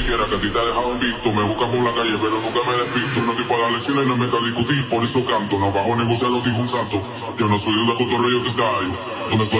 quiera, que a ti te ha dejado visto. Me buscan por la calle, pero nunca me despisto. No estoy para dar lecciones, no me meto a discutir, por eso canto. No bajo negociar, lo dijo un santo. Yo no soy de una cotorreo, te estallo. Donde